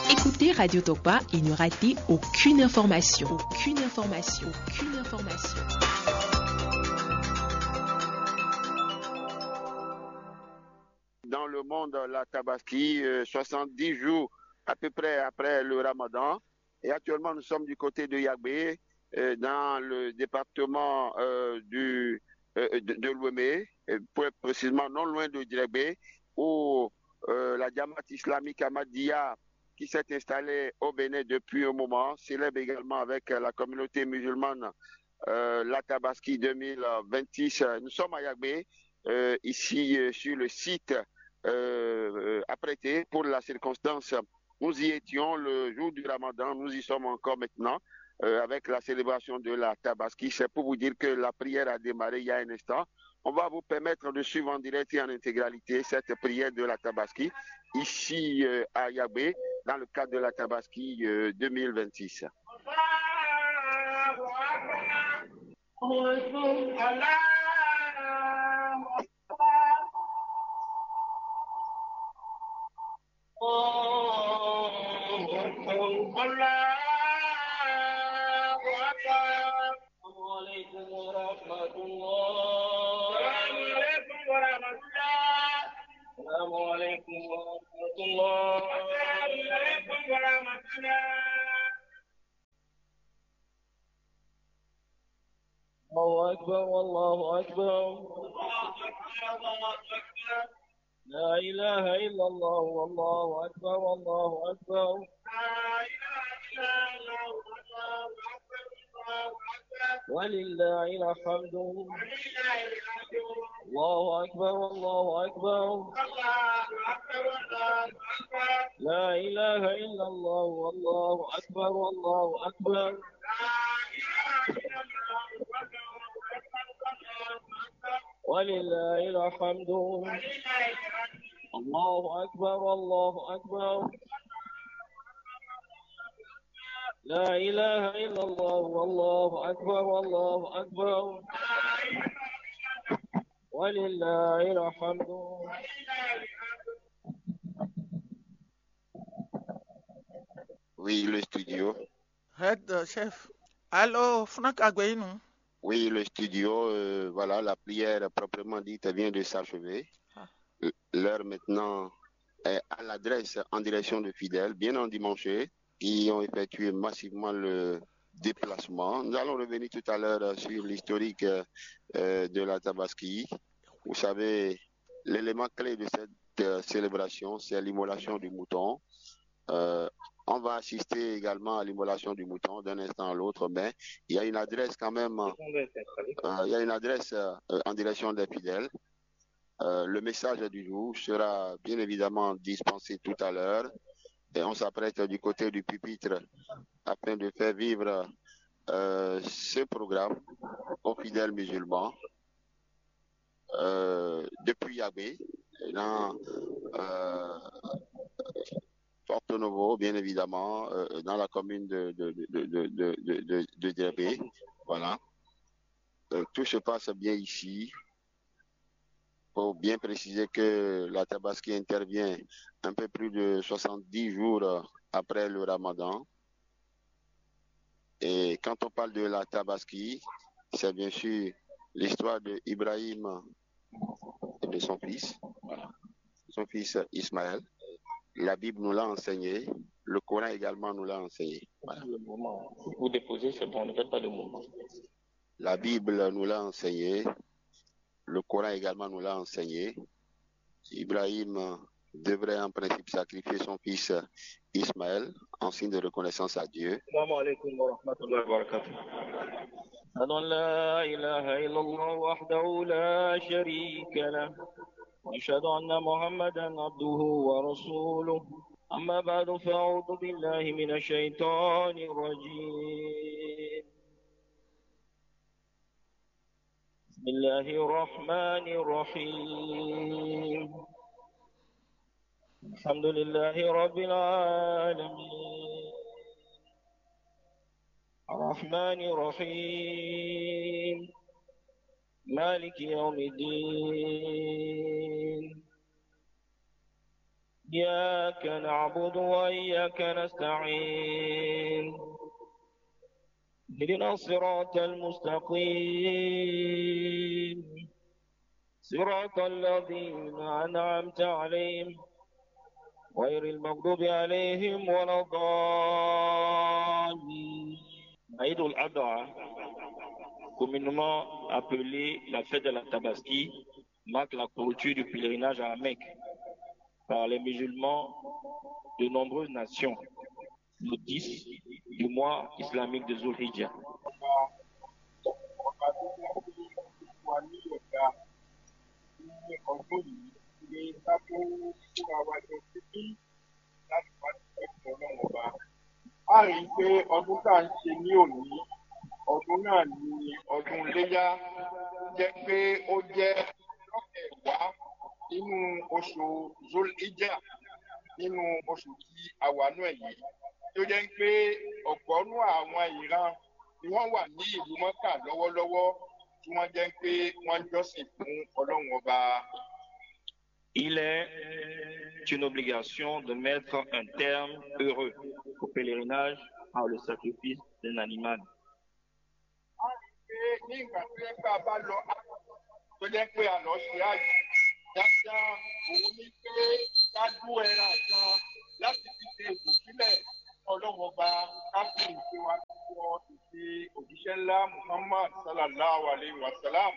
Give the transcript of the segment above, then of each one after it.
Écoutez Radio Tokpa et ne ratez aucune information. Aucune information. Aucune information. Dans le monde, la Tabaski, 70 jours à peu près après le Ramadan. Et actuellement, nous sommes du côté de Yagbé, dans le département de l'Ouémé, plus précisément non loin de Djerbé, où la Jamaat islamique Ahmadiyya, qui s'est installée au Bénin depuis un moment, célèbre également avec la communauté musulmane la Tabaski 2026. Nous sommes à Yagbé, ici sur le site apprêté pour la circonstance. Nous y étions le jour du Ramadan, nous y sommes encore maintenant avec la célébration de la Tabaski. C'est pour vous dire que la prière a démarré il y a un instant. On va vous permettre de suivre en direct et en intégralité cette prière de la Tabaski ici à Yagbé dans le cadre de la Tabaski 2026. الله أكبر والله أكبر لا إله إلا الله والله أكبر والله أكبر ولله الحمد الله أكبر والله أكبر لا إله إلا الله والله أكبر والله أكبر ولله الحمد الله أكبر والله أكبر لا إله إلا الله والله أكبر والله أكبر ولله الحمد. Oui, le studio. Head chef. Allô, Franck Agbeinu. Oui, le studio, voilà, la prière proprement dite vient de s'achever. L'heure maintenant est à l'adresse en direction de fidèles, bien endimanchés, qui ont effectué massivement le déplacement. Nous allons revenir tout à l'heure sur l'historique de la Tabaski. Vous savez, l'élément clé de cette célébration, c'est l'immolation du mouton. On va assister également à l'immolation du mouton d'un instant à l'autre, mais il y a une adresse quand même, il y a une adresse en direction des fidèles. Le message du jour sera bien évidemment dispensé tout à l'heure et on s'apprête du côté du pupitre afin de faire vivre ce programme aux fidèles musulmans depuis Yagbé, dans Porto Novo, bien évidemment, dans la commune de Djerbé. Voilà. Tout se passe bien ici. Faut bien préciser que la Tabaski intervient un peu plus de 70 jours après le Ramadan. Et quand on parle de la Tabaski, c'est bien sûr l'histoire de Ibrahim et de son fils, voilà, son fils Ismaël. La Bible nous l'a enseigné, le Coran également nous l'a enseigné. Voilà. Le moment où vous déposez, c'est bon, ne faites pas de mouvement. La Bible nous l'a enseigné, le Coran également nous l'a enseigné. Ibrahim devrait en principe sacrifier son fils Ismaël en signe de reconnaissance à Dieu. Assalamu alaikum wa rahmatullahi wa barakatuh. أشهد أن لا إله إلا الله وحده لا شريك له وأشهد أن محمدا عبده ورسوله أما بعد فأعوذ بالله من الشيطان الرجيم بسم الله الرحمن الرحيم الحمد لله رب العالمين الرحمن الرحيم مالك يوم الدين إياك نعبد وإياك نستعين اهدنا الصراط المستقيم صراط الذين أنعمت عليهم غير المغضوب عليهم ولا الضالين. Aïd al-Adha, communément appelée la fête de la Tabaski, marque la clôture du pèlerinage à la Mecque par les musulmans de nombreuses nations, le 10 du mois islamique de Zulhijjah. A rí i pé ọdún tá à ń ṣe ní òní ọdún náà ni ọdún Iléyá jẹ́ pé ó jẹ́ lọ́kẹ̀wàá nínú oṣù Zulhijjah nínú oṣù tí a wà nú ẹ̀ yìí tó jẹ́ pé ọ̀pọ̀nú àwọn ìran ni wọ́n wà ní ìlú Mọ́kà lọ́wọ́lọ́wọ́ tí wọ́n jẹ́ pé wọ́n jọ́sìn fún Ọlọ́run ọba. Il est une obligation de mettre un terme heureux au pèlerinage par le sacrifice d'un animal. A rí i pé ní ìgbà tó yẹ pé a bá lọ tó jẹ́ pé a lọ ṣe àjò dáadáa òun ní pé ká dú ẹran kan láti fi ṣe ètò sílẹ̀ Ọlọ́run ọba ká fi ìṣe wa wọ ìṣe òjíṣẹ́ ńlá Muhammad sallallahu alayhi wa sallam.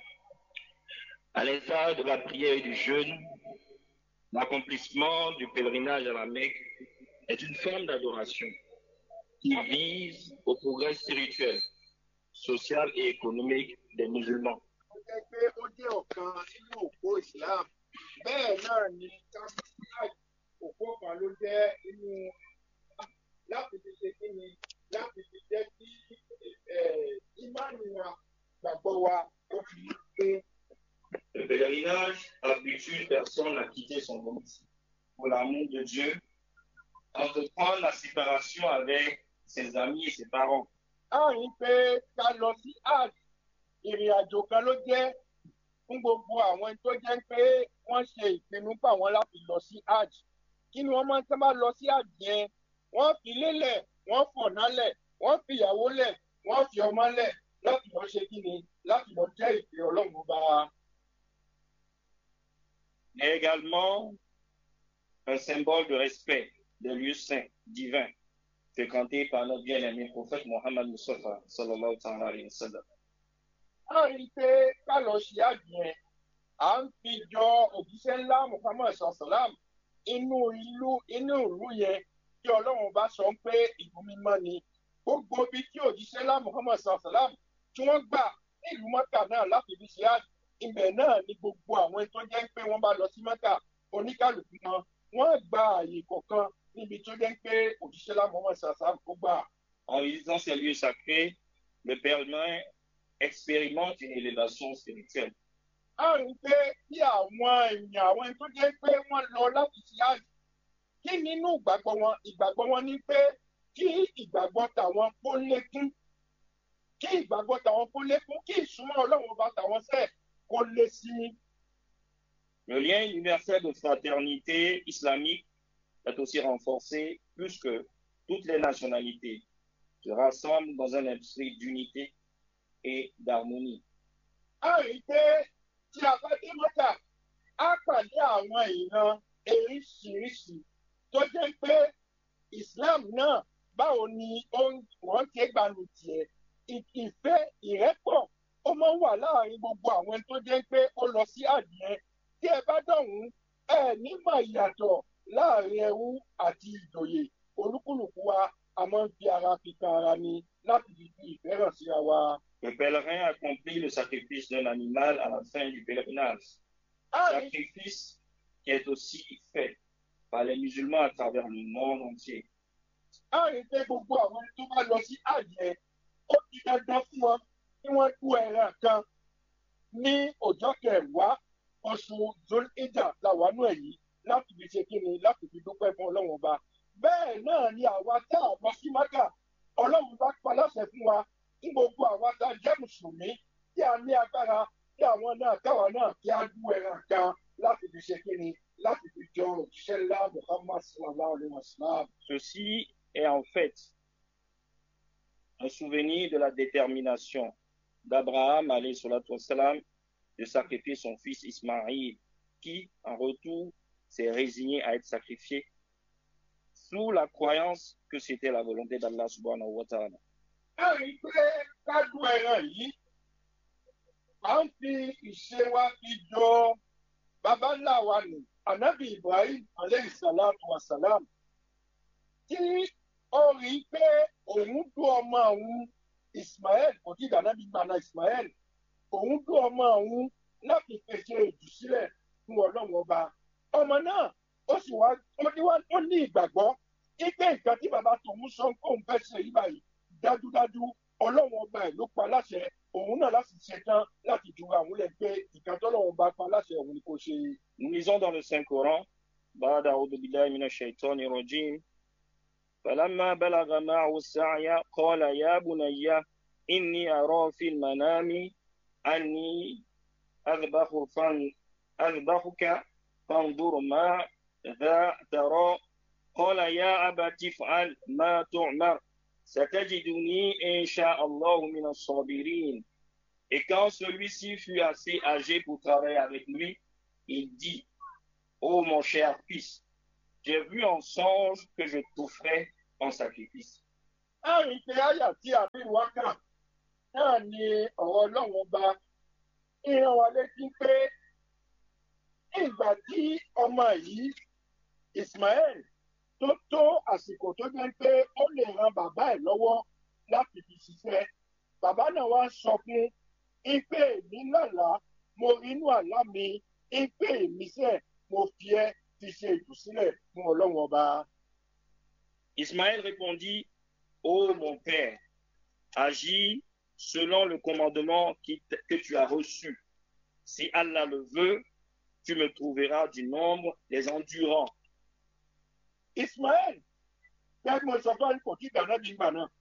À l'instar de la prière et du jeûne, l'accomplissement du pèlerinage à la Mecque est une forme d'adoration qui vise au progrès spirituel, social et économique des musulmans. Ó jẹ́ pé ó jẹ́ ọ̀kan nínú òpó Islam bẹ́ẹ̀ náà ni káfíńtà òpó kan ló jẹ́ inú láti fi ṣe kí ni láti fi jẹ́ kí ìmánìyàn gbàgbọ́ wa ó fi pé. Le pèlerinage habitue une personne à quitter son domicile pour l'amour de Dieu, à reprendre la séparation avec ses amis et ses parents. A rí i pé ká lọ sí hajj ìrìn àjò kan ló jẹ́ fún gbogbo àwọn tó jẹ́ pé wọ́n ṣe ìpinnu pa wọ́n láti lọ sí hajj. Kí ni wọ́n máa ń sábà lọ sí hajj yẹn? Wọ́n fi lélẹ̀, wọ́n fọ̀nà lẹ̀, wọ́n fi ìyàwó lẹ̀, wọ́n fi ọmọ lẹ̀ láti lọ ṣe kí ni láti lọ jẹ́ ìpè Ọlọ́run ọba. Il est également un symbole de respect des lieux saints, divins, fréquentés par notre bien-aimé prophète Mohammed Mustafa, sallallahu alayhi wa sallam. A rí i pé ká lọ ṣe hajj yẹn, à ń fi jọ òjíṣẹ́ ńlá Muhammad sallam inú ìlú yẹn tí Ọlọ́run bá sọ pé ìlú mímọ́ ni. Gbogbo ibi tí òjíṣẹ́ ńlá Muhammad sallam tí wọ́n gbà nílùú Mọ́kà náà láti fi ṣe hajj, ibẹ̀ náà ni gbogbo àwọn tó jẹ́ pé wọ́n bá lọ sí Mọ́kà oníkàlùkù wọn wọ́n gba àyè kọ̀ọ̀kan níbi tó jẹ́ pé òjíṣẹ́ ńlá Muhammad sallam kó gbà. En visitant ces lieux sacrés, le pèlerin expérimente une élévation spirituelle. A rí i pé bí àwọn èèyàn àwọn tó jẹ́ pé wọ́n lọ láti ṣe hajj, kí nínú ìgbàgbọ́ wọn ni pé kí ìgbàgbọ́ tàwọn kó lékún, kí ìsúnmọ́ Ọlọ́run ọba tàwọn sẹ́ẹ̀ kó lé sí. Le lien universel de fraternité islamique est aussi renforcé puisque toutes les nationalités se rassemblent dans un esprit d'unité et d'harmonie. A rí i pé tí a bá dé Mọ́kà, á pàdé àwọn ìran oríṣiríṣi tó jẹ́ pé Islam náà báwo ni wọ́n ti gbanu tiẹ̀. Ìfẹ́ ìrẹ́pọ̀ ó máa ń wà láàrin gbogbo àwọn tó jẹ́ pé ó lọ sí àdìyẹ. Tí ẹ bá dọ̀hún nígbà ìyàtọ̀ láàrin ẹrú àti ìjòyè olúkúlùkù wa a máa ń fi ara fi kan ara ni láti fi ìfẹ́ hàn síra wa. Le pèlerin accomplit le sacrifice d'un animal à la fin du pèlerinage. Sacrifice qui est aussi fait par les musulmans à travers le monde entier. A rí i pé gbogbo àwọn tó bá lọ sí àdìyẹ ó ti dandan fún wọn kí wọ́n dú ẹran kan ní ọjọ́ kẹwàá oṣù Zulhijjah làwánú ẹ̀ yìí láti fi ṣe kíni láti fi dúpẹ́ fún Ọlọ́run ọba. Bẹ́ẹ̀ náà ni àwa tá a lọ sí Mákà Ọlọ́run bá pa láṣẹ fún wa ní gbogbo àwa tá a jẹ́ mùsùlùmí tí a ní agbára kí àwọn náà káwa náà kí á dú ẹran kan láti fi ṣe kí ni láti fi jọ òṣìṣẹ́ ńlá Muhammad sallallahu alayhi wa sallam. Ceci est en fait un souvenir de la détermination d'Abraham alayhi salatu wassalam de sacrifier son fils Ismaïl, qui en retour s'est résigné à être sacrifié sous la croyance que c'était la volonté d'Allah subhanahu wa ta'ala. a rí i pé ká dú ẹran yìí à ń fi ìṣe wa fi jọ baba ńlá wa nì anabi Ibrahim alayhi salatu wa salam tí ó rí i pé òun dú ọmọ òun Ismael kò tí ìdánábì gbaná Ismael òun dú ọmọ òun láti pèsè ìdúsílẹ̀ fún Ọlọ́run ọba ọmọ náà ó sì wá ó ní ìgbàgbọ́ ike nǹkan tí bàbá tòun sọ ń kóun fẹ́ ṣe yìí báyìí dájúdájú Ọlọ́run ọba ẹ̀ ló pa láṣẹ òun náà láti ṣetán láti ju àwọn ilẹ̀ pé nǹkan tọ́lọ́run ọba pa láṣẹ òun ni kò ṣe. Nous lisons dans le Saint-Coran, Ba'da a'udhu billahi minash shaitani rajim, فلما بلغ معه السعي قال يا بني إني أرى في المنام أني أذبحك فانظر ماذا ترى قال يا أبت افعل ما تؤمر ستجدني إن شاء الله من الصابرين. Et quand celui-ci fut assez âgé pour travailler avec lui, il dit: Ô mon cher fils, j'ai vu en songe que je t'offrais en sacrifice. àrùn pé àyà tí a fi wá kà náà ni ọ̀rọ̀ Ọlọ́run ọba ìran wa létí pé ìgbà tí ọmọ yìí Ismael tó àsìkò tó jẹ́ pé ó lè ran bàbá ẹ̀ lọ́wọ́ láti fi ṣiṣẹ́ bàbá náà wá sọ fún ipe èmi lálàá mo rí inú àlá mi ipe èmi sẹ́ mo fi ẹ́ ti ṣe ìtúsílẹ̀ fún Ọlọ́run ọba. Ismaël répondit: Ô mon père, agis selon le commandement que tu as reçu. Si Allah le veut, tu me trouveras du nombre des endurants. Ismaël, gẹ́gẹ́ mo sọ fún kò tí dáná bí gbà náà,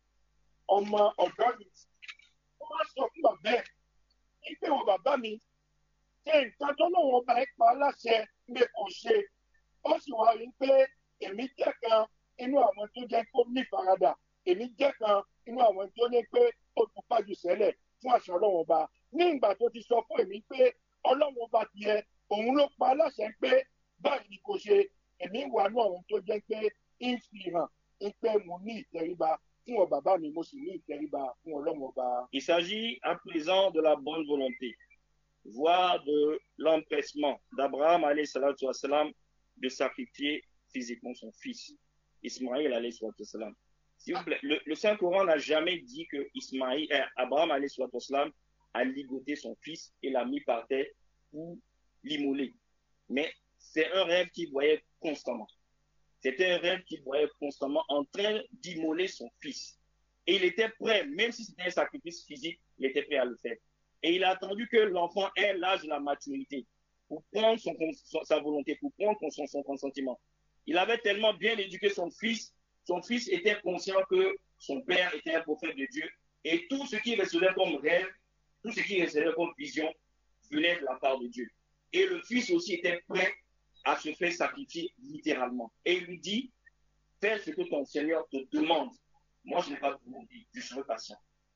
ọmọ ọ̀dọ́ mi, ó wá sọ fún bàbá ẹ̀, ìpè wọ bàbá mi, ṣe nǹkan tó lọ́wọ́ ọba ẹ̀ pa láṣẹ pé kò ṣe, ó sì wá rí pé èmi jẹ́ kan inú àwọn tó jẹ́ kó ní ìfaradà, èmi jẹ́ kan inú àwọn tó ní pé ó tún pàjù sẹ́lẹ̀ fún àṣà Ọlọ́run ọba. Ní ìgbà tó ti sọ fún èmi pé Ọlọ́run ọba tiẹ̀, òun ló pa láṣẹ pé báyìí ni kò ṣe, èmi wà ní àwọn tó jẹ́ pé ń fi hàn pé mo ní ìtẹríba fún ọ bàbá mi, mo sì ní ìtẹríba fún Ọlọ́run ọba. Il s'agit à présent de la bonne volonté, voire de l'empressement d'Abraham alayhi salatu wassalam de sacrifier physiquement son fils, Ismaïl alayhi salatu wassalam. S'il vous plaît, le Saint-Coran n'a jamais dit que Abraham alayhi salatu wassalam a ligoté son fils et l'a mis par terre pour l'immoler. Mais c'est un rêve qu'il voyait constamment. C'était un rêve qu'il voyait constamment en train d'immoler son fils. Et il était prêt, même si c'était un sacrifice physique, il était prêt à le faire. Et il a attendu que l'enfant ait l'âge de la maturité pour prendre sa volonté, pour prendre son consentement. Il avait tellement bien éduqué son fils était conscient que son père était un prophète de Dieu, et tout ce qui recevait comme rêve, tout ce qui recevait comme vision, venait de la part de Dieu. Et le fils aussi était prêt à se faire sacrifier littéralement. Et il lui dit: fais ce que ton Seigneur te demande. Moi, je n'ai pas de volonté, je serai patient.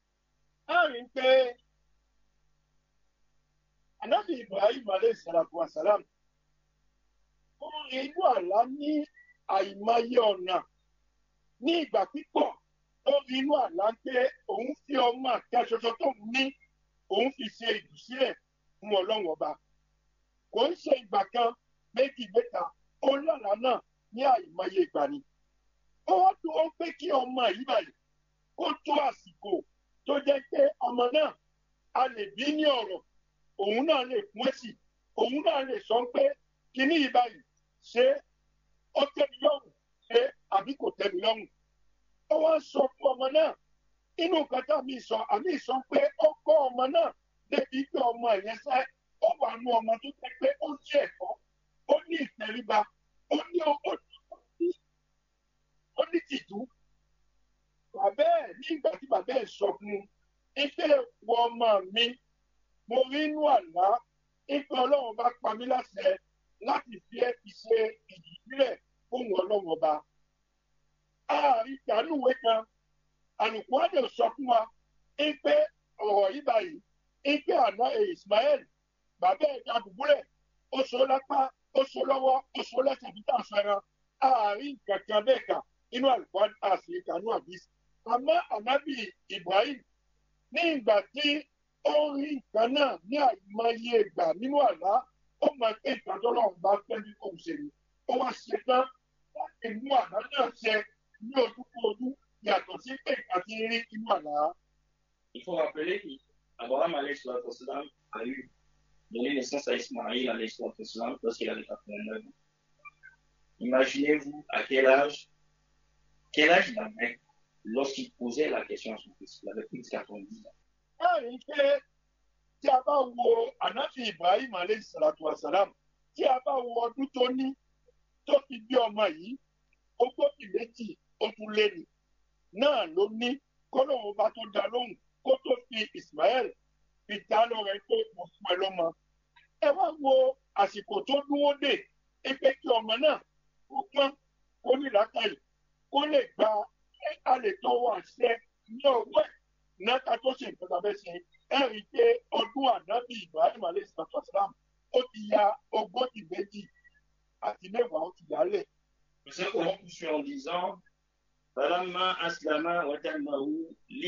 Anabi Ibrahim alayhi salatu wa salam, ó rí inú àlá ní àìmọye ọ̀nà ní ìgbà pípọ̀. Ó rí inú àlá pé òun fi ọmọ àkẹ́ṣoṣo tó ní òun fi ṣe ìdúsílẹ̀ fún Ọlọ́run ọba. Kò ń ṣe ìgbà kan méjì mẹ́ta, ó lọ́la náà ní àìmọye ìgbà ni. Ó wá tó ó pé kí ọmọ yìí báyìí kó tó àsìkò tó jẹ́ pé ọmọ náà a lè bí ní ọ̀rọ̀, òun náà lè fún èsì, òun náà lè sọ pé kíní yìí báyìí ṣé ó tẹ́ mi lọ́rùn ṣé àbí kò tẹ́ mi lọ́rùn. Ó wá sọ fún ọmọ náà inú nǹkan tá mi sọ àmì sọ pé ó kọ́ ọmọ náà débi pé ọmọ yẹn sẹ́ ó wà nú ọmọ tó jẹ́ pé ó ní ẹ̀kọ́, ó ní ìtẹríba, ó ní tìjú. Bàbá ẹ̀ nígbà tí bàbá ẹ̀ sọ fún un, ife wọ ọmọ mi, mo rí inú àlá nípa ọlọ́run bá pa mí láṣẹ láti fi ṣe ìdílé fún ọlọ́run ọba. ààrin ìdánúwé kan àlùkò àdè sọ fún wa pé ọ̀rọ̀ yìí báyìí pé àná Ismail bàbá ẹ̀ka dùbúlẹ̀ ó so lápá ó so lọ́wọ́ ó so lẹ́sẹ̀ bí tá a fẹ́ràn ààrin kankan bẹ́ẹ̀ kà inú àlùkò àṣírí kanú àbísí. àmọ́ ànábì Ibrahim ní ìgbà tí ó rí nǹkan náà ní àìmọye ìgbà nínú àlá ó mọ pé ìgbàjọ́ lọ́run bá fẹ́ ní kò ṣe ni ó wá ṣe tán láti mú àlá náà ṣe ní ojúkóojú yàtọ̀ sí pé ìgbà tí rí inú àlá. Il faut rappeler qu'Abraham a eu donné naissance à Ismaïl lorsqu'il avait 89 ans. Imaginez-vous à quel âge il avait lorsqu'il posait la question à son fils. Il avait plus de 90 ans. Báyìí pé tí a bá wo ànábì Ibrahim alayhi salatu wa salam tí a bá wo ọdún tó ní tó fi bí ọmọ yìí ogójì méjì ó tún lé ní náà ló ní kọ́lọ́hún bá tó dá lóhùn kó tó fi Ismail fi dá lọ́rẹ pé mo fún ẹ lọ́mọ. ẹ wá wo àsìkò tó dúró dè pé kí ọmọ náà ó pọ́n kó ní làákàyè kó lè gba a lè tọwọ́ àṣẹ ní ọwọ́ ẹ̀ náà ká tó ṣe nǹkan tàbí ṣe ẹ rí i pé ọdún ànábì Ibrahim alayhi salatu wassalam ó ti ya ogójì méjì àti mẹ́wàá ó ti yálẹ̀. C'est qu'on poursuit en disant, Falamma aslama wa tammahu